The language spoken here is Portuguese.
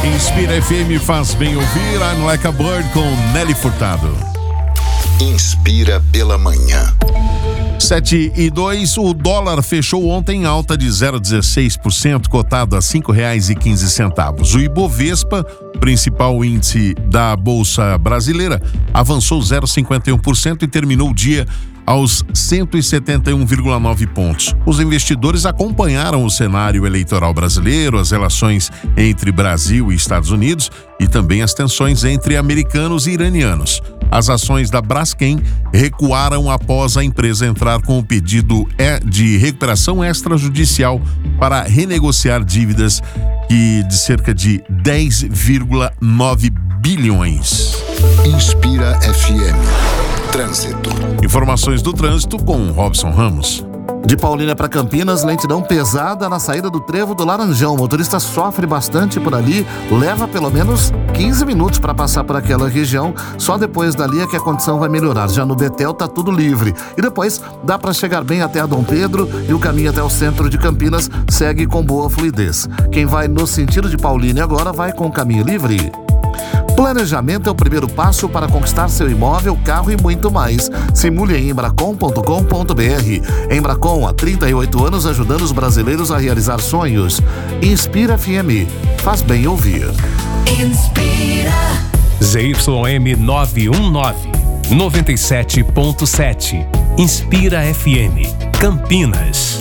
Inspira FM faz bem ouvir. I'm Like a Bird com Nelly Furtado. Inspira pela manhã. 7:02, o dólar fechou ontem em alta de 0,16%, cotado a R$ 5,15. O Ibovespa, principal índice da Bolsa Brasileira, avançou 0,51% e terminou o dia aos 171,9 pontos. Os investidores acompanharam o cenário eleitoral brasileiro, as relações entre Brasil e Estados Unidos e também as tensões entre americanos e iranianos. As ações da Braskem recuaram após a empresa entrar com o pedido de recuperação extrajudicial para renegociar dívidas de cerca de 10,9 bilhões. Inspira FM. Trânsito. Informações do trânsito com Robson Ramos. De Paulínia para Campinas, lentidão pesada na saída do Trevo do Laranjão. O motorista sofre bastante por ali, leva pelo menos 15 minutos para passar por aquela região. Só depois dali é que a condição vai melhorar. Já no Betel tá tudo livre. E depois dá para chegar bem até a Dom Pedro e o caminho até o centro de Campinas segue com boa fluidez. Quem vai no sentido de Paulínia agora vai com o caminho livre. Planejamento é o primeiro passo para conquistar seu imóvel, carro e muito mais. Simule em embracon.com.br. Embracon, há 38 anos ajudando os brasileiros a realizar sonhos. Inspira FM. Faz bem ouvir. Inspira. ZYM 919, 97.7. Inspira FM. Campinas.